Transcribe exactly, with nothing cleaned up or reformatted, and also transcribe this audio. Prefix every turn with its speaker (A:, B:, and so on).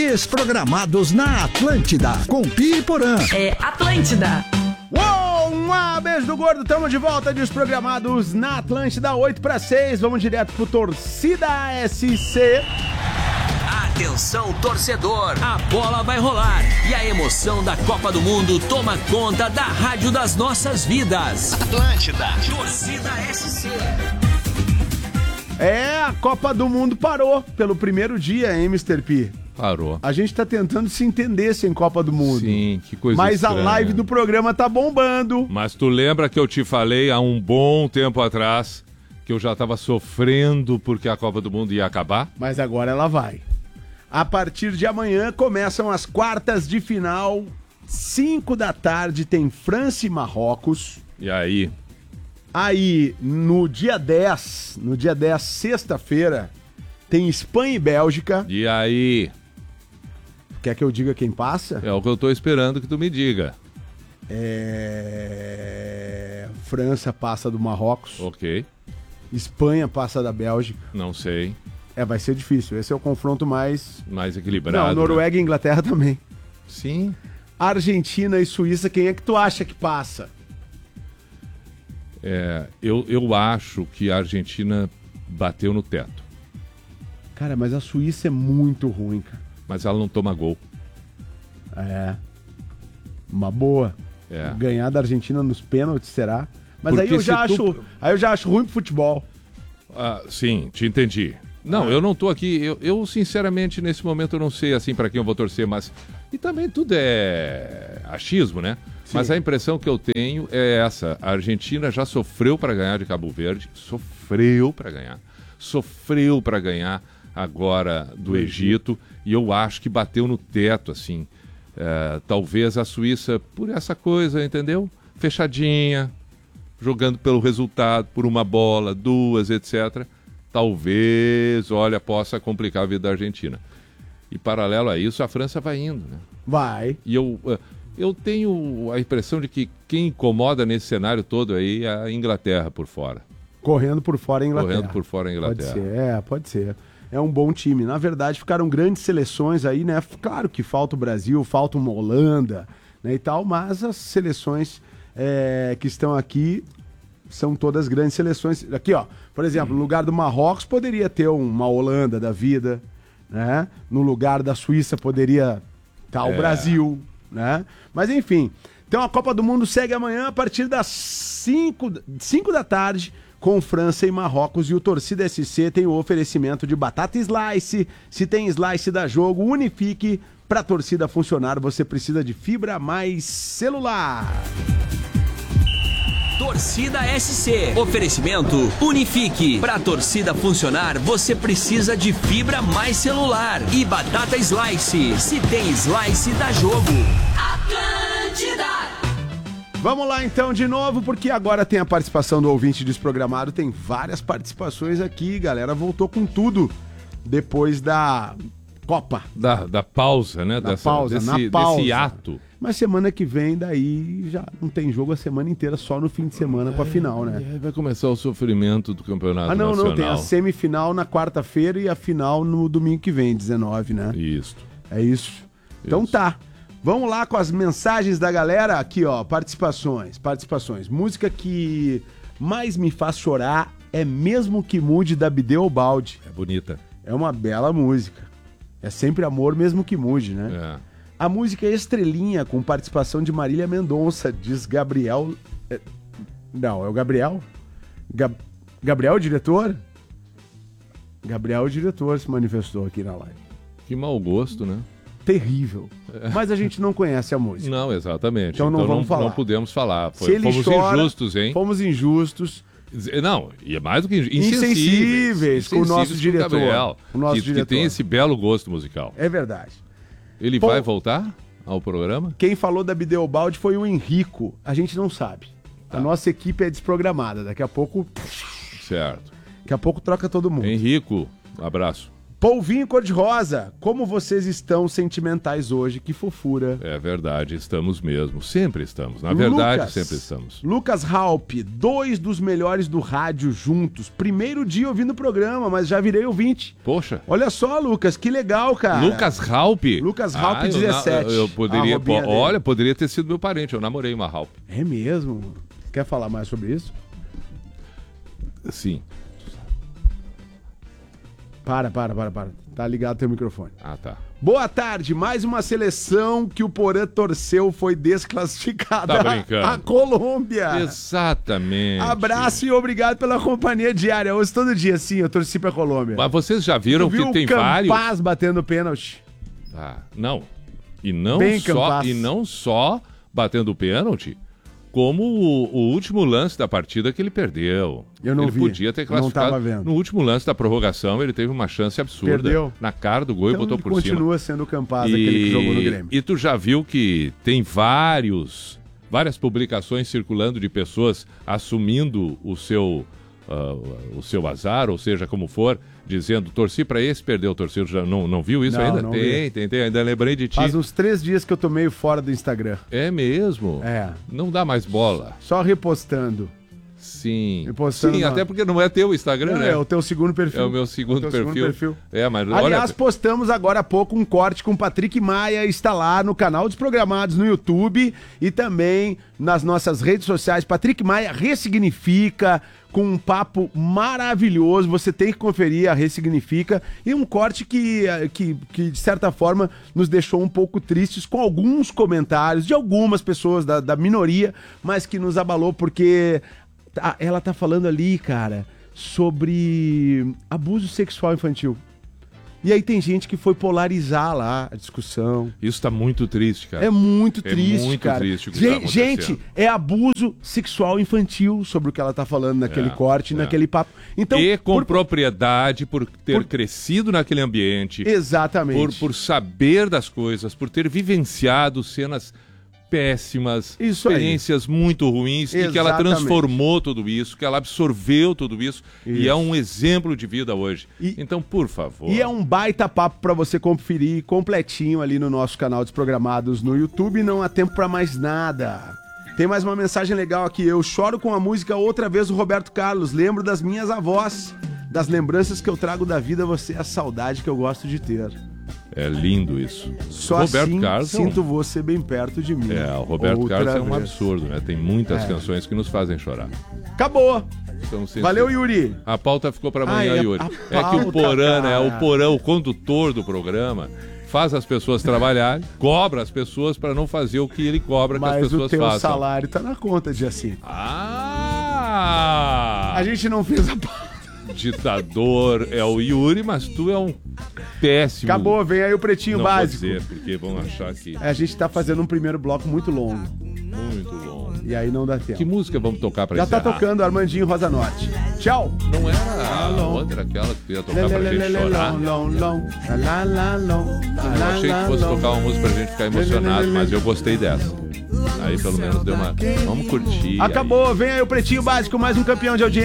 A: Desprogramados na Atlântida, com Pi e Porã.
B: É Atlântida.
C: Uou, um beijo do gordo, tamo de volta, Desprogramados na Atlântida, oito para seis, vamos direto pro Torcida S C.
D: Atenção, torcedor, a bola vai rolar e a emoção da Copa do Mundo toma conta da rádio das nossas vidas. Atlântida, Torcida S C.
C: É, a Copa do Mundo parou pelo primeiro dia, hein, mister P?
E: Parou.
C: A gente tá tentando se entender sem Copa do Mundo.
E: Sim, que coisa
C: Mas
E: estranha.
C: a live do programa tá bombando.
E: Mas tu lembra que eu te falei há um bom tempo atrás que eu já tava sofrendo porque a Copa do Mundo ia acabar?
C: Mas agora ela vai. A partir de amanhã começam as quartas de final, cinco da tarde tem França e Marrocos.
E: E aí?
C: Aí, no dia dez, no dia dez, sexta-feira, tem Espanha e Bélgica.
E: E aí?
C: Quer que eu diga quem passa?
E: É o que eu tô esperando que tu me diga.
C: É... França passa do Marrocos.
E: Ok.
C: Espanha passa da Bélgica.
E: Não sei.
C: É, vai ser difícil. Esse é o confronto mais...
E: Mais equilibrado.
C: Não, Noruega
E: né?
C: e Inglaterra também.
E: Sim.
C: Argentina e Suíça, quem é que tu acha que passa?
E: É, eu, eu acho que a Argentina bateu no teto.
C: Cara, mas a Suíça é muito ruim, cara.
E: Mas ela não toma gol.
C: É. Uma boa.
E: É.
C: Ganhar da Argentina nos pênaltis, será? Mas
E: Porque
C: aí eu, já
E: se tu-
C: acho, aí eu já acho ruim pro futebol.
E: Ah, sim, te entendi. Não,
C: Ah.
E: eu não tô aqui, eu, eu sinceramente nesse momento eu não sei assim para quem eu vou torcer, mas e também tudo é achismo, né?
C: Sim.
E: Mas a impressão que eu tenho é essa, a Argentina já sofreu para ganhar de Cabo Verde, sofreu para ganhar, sofreu para ganhar agora do Egito e eu acho que bateu no teto assim. É, talvez a Suíça por essa coisa, entendeu? Fechadinha, jogando pelo resultado, por uma bola, duas, etcétera. Talvez, olha, possa complicar a vida da Argentina. E paralelo a isso, a França vai indo, né?
C: Vai.
E: E eu, eh, eu tenho a impressão de que quem incomoda nesse cenário todo aí é a Inglaterra por fora.
C: Correndo por fora a Inglaterra.
E: Correndo por fora a Inglaterra.
C: Pode ser, é, pode ser. É um bom time. Na verdade, ficaram grandes seleções aí, né? Claro que falta o Brasil, falta uma Holanda, né, e tal, mas as seleções é, que estão aqui são todas grandes seleções. Aqui, ó, por exemplo, no lugar do Marrocos poderia ter uma Holanda da vida, né? No lugar da Suíça poderia estar o
E: É.
C: Brasil, né? Mas enfim, então a Copa do Mundo segue amanhã a partir das cinco da tarde com França e Marrocos, e o Torcida S C tem o oferecimento de batata slice. Se tem slice da Jogo, Unifique. Para a torcida funcionar, você precisa de fibra mais celular.
D: Torcida S C. Oferecimento Unifique. Pra torcida funcionar, você precisa de fibra mais celular e batata slice. Se tem slice, dá jogo. Atlântida.
C: Vamos lá então de novo, porque agora tem a participação do ouvinte desprogramado. Tem várias participações aqui, galera. Voltou com tudo depois da Copa.
E: Da, da pausa, né?
C: Da
E: Dessa,
C: pausa,
E: desse,
C: na pausa.
E: desse ato.
C: Mas semana que vem, daí já não tem jogo a semana inteira, só no fim de semana com a final, né?
E: E aí vai começar o sofrimento do campeonato
C: Ah, não,
E: nacional.
C: não, tem a semifinal na quarta-feira e a final no domingo que vem, dezenove, né?
E: Isso.
C: É isso. Então
E: Isso.
C: tá. Vamos lá com as mensagens da galera. Aqui, ó, participações, participações. Música que mais me faz chorar é Mesmo Que Mude, da Bideu Balde.
E: É bonita.
C: É uma bela música. É sempre amor, mesmo que mude, né?
E: É.
C: A música é Estrelinha, com participação de Marília Mendonça, diz Gabriel... é, Não, é o Gabriel? Gab... Gabriel, o diretor? Gabriel, o diretor, se manifestou aqui na live.
E: Que mau gosto, né?
C: Terrível. Mas a gente não conhece a música.
E: Não, exatamente.
C: Então não vamos falar.
E: Não podemos falar. Foi,
C: Se ele
E: fomos
C: chora,
E: injustos, hein?
C: Fomos injustos.
E: Não, e é mais do que insensíveis.
C: Insensíveis com o nosso
E: Insensíveis
C: diretor.
E: com o Gabriel,
C: O nosso
E: que,
C: diretor.
E: que tem esse belo gosto musical.
C: É verdade.
E: Ele
C: Pô,
E: vai voltar ao programa?
C: Quem falou da Bideobaldi foi o Henrico. A gente não sabe.
E: Tá.
C: A nossa equipe é desprogramada. Daqui a pouco...
E: Certo.
C: Daqui a pouco troca todo mundo.
E: Henrico, abraço.
C: Polvinho cor-de-rosa, como vocês estão sentimentais hoje? Que fofura.
E: É verdade, estamos mesmo. Sempre estamos. Na verdade,
C: Lucas,
E: sempre estamos.
C: Lucas Halp, dois dos melhores do rádio juntos. Primeiro dia ouvindo o programa, mas já virei ouvinte.
E: Poxa.
C: Olha só, Lucas, que legal, cara.
E: Lucas Halp?
C: Lucas Halp
E: ah, eu
C: dezessete.
E: Eu, eu poderia.
C: A robinha
E: Olha,
C: dele.
E: poderia ter sido meu parente. Eu namorei uma Halp.
C: É mesmo? Quer falar mais sobre isso?
E: Sim.
C: Para, para, para, para. Tá ligado teu microfone.
E: Ah, tá.
C: Boa tarde, mais uma seleção que o Porã torceu foi desclassificada.
E: Tá brincando.
C: A Colômbia.
E: Exatamente.
C: Abraço e obrigado pela companhia diária. Hoje todo dia, sim, eu torci pra Colômbia.
E: Mas vocês já viram
C: Tu viu
E: que tem
C: o Campaz
E: vários.
C: batendo pênalti.
E: Ah, não. E não
C: Bem
E: só
C: Campaz.
E: e não só batendo pênalti, como o, o último lance da partida que ele perdeu.
C: Eu não
E: ele
C: vi.
E: podia ter
C: Não
E: classificado.
C: tava vendo.
E: No último lance da prorrogação, ele teve uma chance absurda.
C: Perdeu.
E: Na cara do gol e
C: Então
E: botou
C: ele
E: por cima.
C: continua sendo o Campaz, aquele que jogou no Grêmio.
E: E tu já viu que tem vários, várias publicações circulando de pessoas assumindo o seu, uh, o seu azar, ou seja, como for, dizendo, torci pra esse, perdeu, torceu. Já não, não viu isso
C: Não,
E: ainda?
C: não
E: Tem,
C: vi.
E: tem, tem, ainda lembrei de ti.
C: Faz uns três dias que eu tô meio fora do Instagram.
E: É mesmo?
C: É.
E: Não dá mais bola.
C: Só repostando.
E: Sim.
C: Repostando
E: Sim,
C: na-
E: até porque não é teu Instagram,
C: Não,
E: né?
C: é o teu segundo perfil.
E: É o meu segundo,
C: Teu
E: perfil.
C: segundo perfil.
E: É, mas
C: Aliás,
E: olha...
C: postamos agora há pouco um corte com o Patrick Maia, está lá no canal Desprogramados no YouTube e também nas nossas redes sociais. Patrick Maia ressignifica, com um papo maravilhoso, você tem que conferir a Ressignifica, e um corte que, que, que de certa forma, nos deixou um pouco tristes com alguns comentários de algumas pessoas da, da minoria, mas que nos abalou porque... Tá, ela tá falando ali, cara, sobre abuso sexual infantil. E aí tem gente que foi polarizar lá a discussão.
E: Isso tá muito triste, cara.
C: É muito
E: É
C: triste,
E: muito
C: cara.
E: triste o que
C: Gen-
E: tá acontecendo.
C: gente, é abuso sexual infantil sobre o que ela tá falando naquele
E: É,
C: corte,
E: é.
C: naquele papo. Então,
E: e com
C: por-
E: propriedade, por ter
C: por-
E: crescido naquele ambiente,
C: Exatamente.
E: por, por saber das coisas, por ter vivenciado cenas péssimas,
C: Isso aí.
E: experiências muito ruins, e que ela
C: Exatamente.
E: transformou tudo isso, que ela absorveu tudo isso, e
C: Isso.
E: é um exemplo de vida hoje.
C: E-
E: Então, por favor.
C: E é um baita papo pra você conferir completinho ali no nosso canal Desprogramados no YouTube. Não há tempo pra mais nada. Tem mais uma mensagem legal aqui. Eu choro com a música outra vez do Roberto Carlos. Lembro das minhas avós, das lembranças que eu trago da vida. Você é a saudade que eu gosto de ter.
E: É lindo isso.
C: Só
E: Roberto
C: assim
E: Carlos é um-
C: sinto você bem perto de mim.
E: É, o Roberto
C: Outra
E: Carlos é um
C: vez.
E: absurdo, né? Tem muitas
C: É.
E: canções que nos fazem chorar.
C: Acabou.
E: Então, sim,
C: Valeu,
E: sim.
C: Yuri.
E: A pauta ficou para amanhã,
C: Ai, a-
E: Yuri.
C: a
E: É que o
C: pauta,
E: Porã, né?
C: cara.
E: O Porã, o condutor do programa, faz as pessoas trabalharem, cobra as pessoas para não fazer o que ele cobra que as
C: Mas o
E: pessoas
C: teu
E: façam.
C: salário tá na conta, Diaci.
E: Ah!
C: A gente não fez a pauta.
E: Ditador é o Yuri, mas tu é um péssimo.
C: Acabou, vem aí o pretinho
E: não vou
C: básico.
E: dizer, porque vão achar que
C: A gente tá fazendo um primeiro bloco muito longo.
E: muito longo.
C: E aí não dá tempo.
E: Que música vamos tocar para
C: Já
E: encerrar?
C: tá tocando Armandinho Rosa Norte. Tchau.
E: Não era a outra, aquela que tu ia tocar pra gente chorar? Eu achei que fosse tocar uma música pra gente ficar emocionado, mas eu gostei dessa. Aí pelo menos deu uma... Vamos curtir.
C: Acabou, vem aí o Pretinho Básico, mais um campeão de audiência.